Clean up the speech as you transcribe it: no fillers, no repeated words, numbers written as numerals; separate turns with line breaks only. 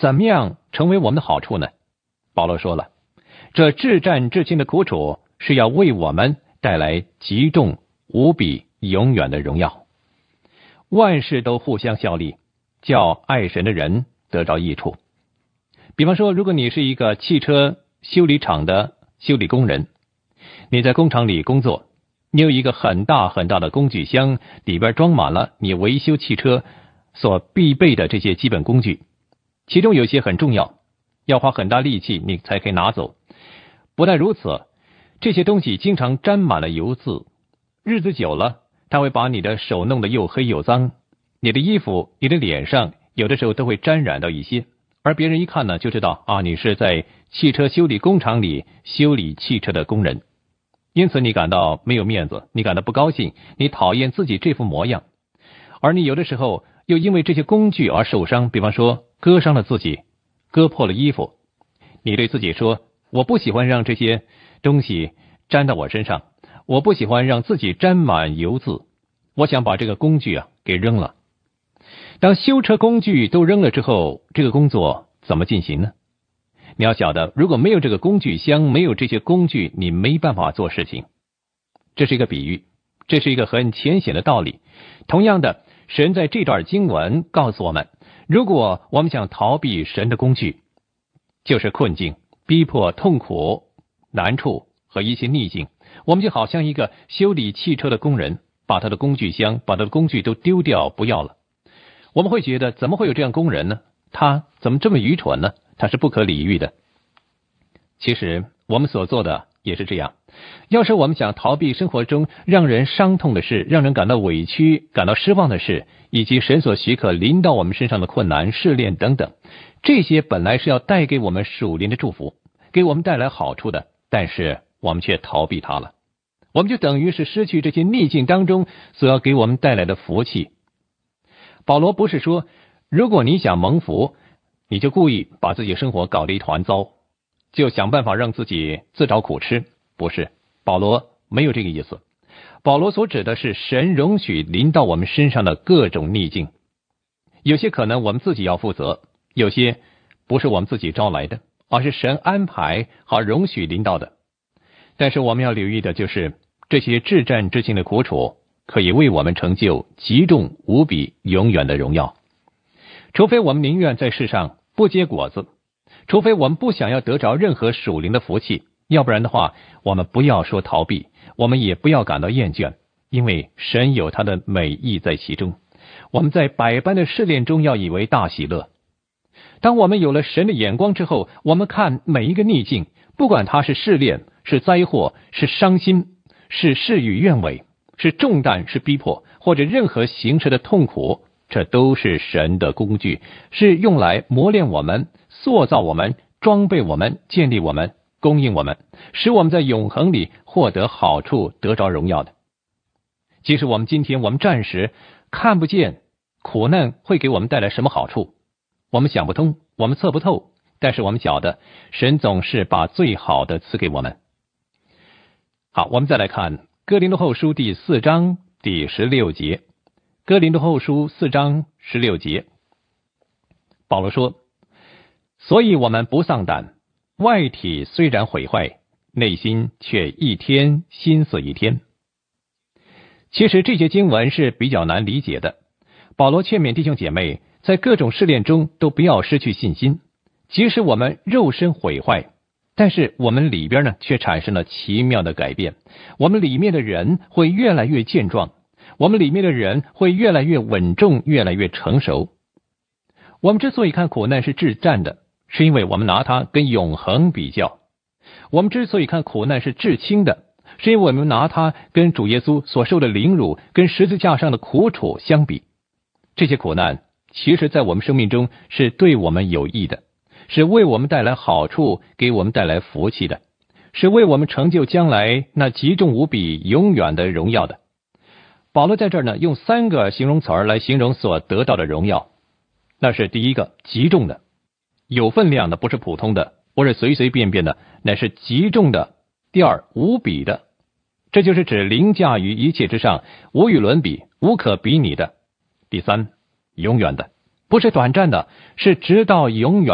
怎么样成为我们的好处呢？保罗说了，这至战至轻的苦楚是要为我们带来极重无比永远的荣耀。万事都互相效力，叫爱神的人得着益处。比方说，如果你是一个汽车修理厂的修理工人，你在工厂里工作，你有一个很大很大的工具箱，里边装满了你维修汽车所必备的这些基本工具，其中有些很重要，要花很大力气你才可以拿走。不但如此，这些东西经常沾满了油渍，日子久了，它会把你的手弄得又黑又脏，你的衣服、你的脸上有的时候都会沾染到一些，而别人一看呢，就知道你是在汽车修理工厂里修理汽车的工人。因此你感到没有面子，你感到不高兴，你讨厌自己这副模样。而你有的时候又因为这些工具而受伤，比方说割伤了自己，割破了衣服，你对自己说，我不喜欢让这些东西沾到我身上，我不喜欢让自己沾满油渍，我想把这个工具给扔了。当修车工具都扔了之后，这个工作怎么进行呢？你要晓得，如果没有这个工具箱，没有这些工具，你没办法做事情。这是一个比喻，这是一个很浅显的道理。同样的，神在这段经文告诉我们，如果我们想逃避神的工具，就是困境、逼迫、痛苦、难处和一些逆境，我们就好像一个修理汽车的工人，把他的工具箱、把他的工具都丢掉不要了。我们会觉得，怎么会有这样工人呢？他怎么这么愚蠢呢？他是不可理喻的。其实我们所做的也是这样。要是我们想逃避生活中让人伤痛的事，让人感到委屈、感到失望的事，以及神所许可临到我们身上的困难、试炼等等，这些本来是要带给我们属灵的祝福，给我们带来好处的，但是我们却逃避它了。我们就等于是失去这些逆境当中所要给我们带来的福气。保罗不是说，如果你想蒙福，你就故意把自己生活搞得一团糟，就想办法让自己自找苦吃。不是，保罗没有这个意思。保罗所指的是神容许临到我们身上的各种逆境，有些可能我们自己要负责，有些不是我们自己招来的，而是神安排和容许临到的。但是我们要留意的就是，这些至战至轻的苦楚可以为我们成就极重无比永远的荣耀。除非我们宁愿在世上不结果子，除非我们不想要得着任何属灵的福气，要不然的话，我们不要说逃避，我们也不要感到厌倦，因为神有他的美意在其中。我们在百般的试炼中要以为大喜乐。当我们有了神的眼光之后，我们看每一个逆境，不管它是试炼、是灾祸、是伤心、是事与愿违、是重担、是逼迫，或者任何形式的痛苦，这都是神的工具，是用来磨练我们、塑造我们、装备我们、建立我们、供应我们，使我们在永恒里获得好处，得着荣耀的。即使我们今天暂时看不见苦难会给我们带来什么好处，我们想不通，我们测不透，但是我们晓得神总是把最好的赐给我们。好，我们再来看哥林多后书第4章第16节。哥林多后书4章16节，保罗说，所以我们不丧胆，外体虽然毁坏，内心却一天心思一天。其实这些经文是比较难理解的。保罗劝勉弟兄姐妹，在各种试炼中都不要失去信心。即使我们肉身毁坏，但是我们里边却产生了奇妙的改变。我们里面的人会越来越健壮，我们里面的人会越来越稳重，越来越成熟。我们之所以看苦难是至战的，是因为我们拿它跟永恒比较。我们之所以看苦难是至轻的，是因为我们拿它跟主耶稣所受的凌辱，跟十字架上的苦楚相比。这些苦难其实在我们生命中是对我们有益的，是为我们带来好处，给我们带来福气的，是为我们成就将来那极重无比永远的荣耀的。保罗在这儿用3个形容词来形容所得到的荣耀。那是第一个，极重的，有分量的，不是普通的，不是随随便便的，乃是极重的。第二，无比的，这就是指凌驾于一切之上，无与伦比，无可比拟的。第三，永远的，不是短暂的，是直到永远